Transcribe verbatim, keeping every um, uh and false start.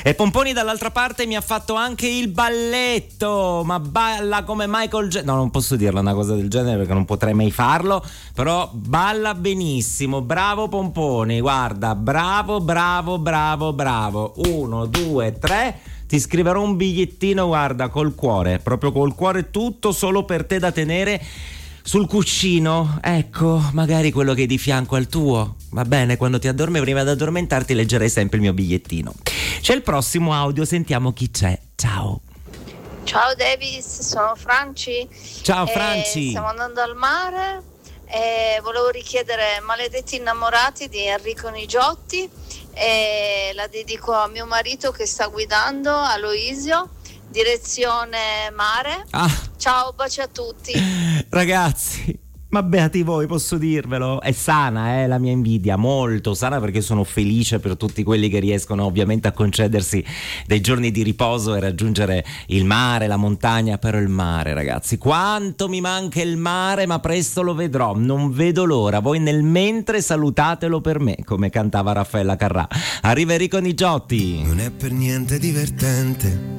E Pomponi dall'altra parte mi ha fatto anche il balletto, ma balla come Michael Jackson. No, non posso dirla una cosa del genere perché non potrei mai farlo, però balla benissimo. Bravo Pomponi, guarda, bravo, bravo, bravo, bravo. Uno, due, tre. Ti scriverò un bigliettino, guarda, col cuore, proprio col cuore, tutto solo per te da tenere sul cuscino, ecco, magari quello che è di fianco al tuo. Va bene, quando ti addormi, prima di addormentarti leggerai sempre il mio bigliettino. C'è il prossimo audio, sentiamo chi c'è. Ciao. Ciao Davis, sono Franci. Ciao eh, Franci. Stiamo andando al mare e volevo richiedere Maledetti innamorati di Enrico Nigiotti e la dedico a mio marito che sta guidando, Aloisio, direzione mare. Ah. Ciao, baci a tutti. Ragazzi, ma beati voi, posso dirvelo, è sana, eh, la mia invidia, molto sana, perché sono felice per tutti quelli che riescono ovviamente a concedersi dei giorni di riposo e raggiungere il mare, la montagna. Però il mare, ragazzi, quanto mi manca il mare, ma presto lo vedrò, non vedo l'ora. Voi nel mentre salutatelo per me, come cantava Raffaella Carrà. Arriva Enrico Nigiotti. Non è per niente divertente